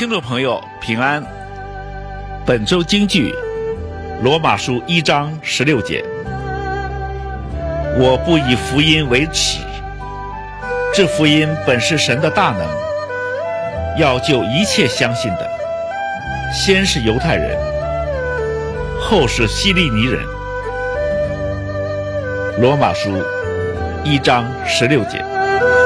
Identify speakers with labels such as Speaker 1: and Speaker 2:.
Speaker 1: 听众朋友平安。本周京剧罗马书1章16节，我不以福音为耻，这福音本是神的大能，要救一切相信的，先是犹太人，后是希利尼人。罗马书1章16节。